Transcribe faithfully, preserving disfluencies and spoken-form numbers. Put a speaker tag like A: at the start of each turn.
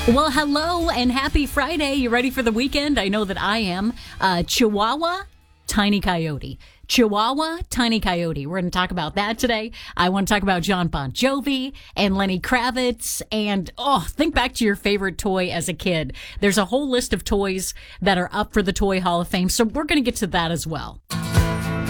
A: Well, hello and happy Friday. You ready for the weekend? I know that I am. Uh, Chihuahua, Tiny Coyote. Chihuahua, Tiny Coyote. We're going to talk about that today. I want to talk about John Bon Jovi and Lenny Kravitz. And, oh, think back to your favorite toy as a kid. There's a whole list of toys that are up for the Toy Hall of Fame, so we're going to get to that as well.